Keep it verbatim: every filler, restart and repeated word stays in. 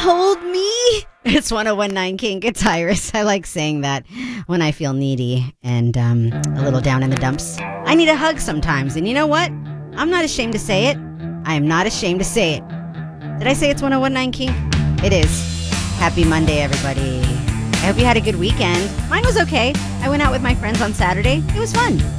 Hold me. It's one oh one point nine Kink. It's Iris. I like saying that when I feel needy and um, a little down in the dumps. I need a hug sometimes, and you know what? I'm not ashamed to say it. I am not ashamed to say it. Did I say it's one oh one point nine Kink? It is. Happy Monday, everybody. I hope you had a good weekend. Mine was okay. I went out with my friends on Saturday. It was fun.